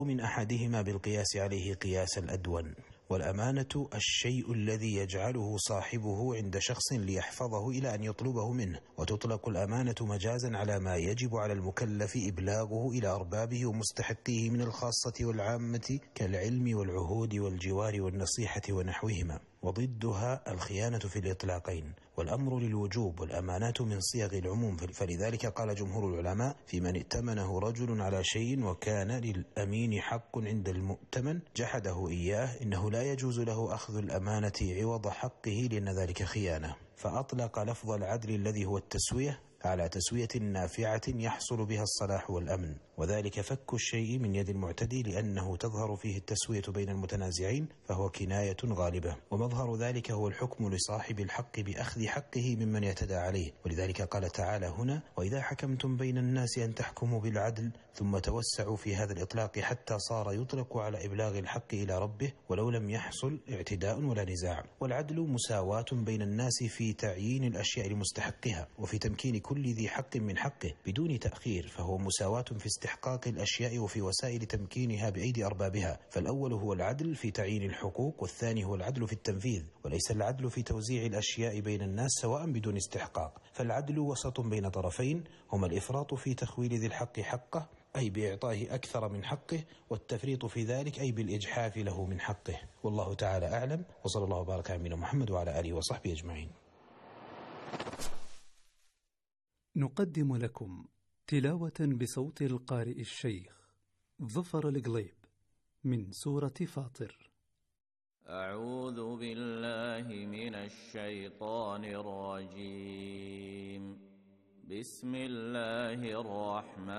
من أحدهما بالقياس عليه قياس الأدون. والأمانة الشيء الذي يجعله صاحبه عند شخص ليحفظه إلى أن يطلبه منه، وتطلق الأمانة مجازا على ما يجب على المكلف إبلاغه إلى أربابه ومستحقيه من الخاصة والعامة كالعلم والعهود والجوار والنصيحة ونحوهما، وضدها الخيانة في الإطلاقين. والأمر للوجوب، والأمانات من صيغ العموم، فلذلك قال جمهور العلماء في من ائتمنه رجل على شيء وكان للأمين حق عند المؤتمن جحده إياه إنه لا يجوز له أخذ الأمانة عوض حقه لأن ذلك خيانة، فأطلق لفظ العدل الذي هو التسوية على تسوية نافعة يحصل بها الصلاح والأمن، وذلك فك الشيء من يد المعتدي لأنه تظهر فيه التسوية بين المتنازعين، فهو كناية غالبة. ومظهر ذلك هو الحكم لصاحب الحق بأخذ حقه ممن يعتدى عليه، ولذلك قال تعالى هنا: وإذا حكمتم بين الناس أن تحكموا بالعدل، ثم توسعوا في هذا الإطلاق حتى صار يطلق على إبلاغ الحق إلى ربه ولو لم يحصل اعتداء ولا نزاع. والعدل مساواة بين الناس في تعيين الأشياء لمستحقها، وفي تمكين كل ذي حق من حقه بدون تأخير، فهو مساواة في استحقاق الأشياء وفي وسائل تمكينها بأيدي أربابها. فالأول هو العدل في تعيين الحقوق، والثاني هو العدل في التنفيذ، وليس العدل في توزيع الأشياء بين الناس سواء بدون استحقاق. فالعدل وسط بين طرفين هما الإفراط في تخويل ذي الحق حقه أي بإعطائه أكثر من حقه، والتفريط في ذلك أي بالإجحاف له من حقه. والله تعالى أعلم، وصلى الله وبارك على نبينا محمد وعلى آله وصحبه أجمعين. نقدم لكم تلاوة بصوت القارئ الشيخ ظفر القليب من سورة فاطر. أعوذ بالله من الشيطان الرجيم. بسم الله الرحمن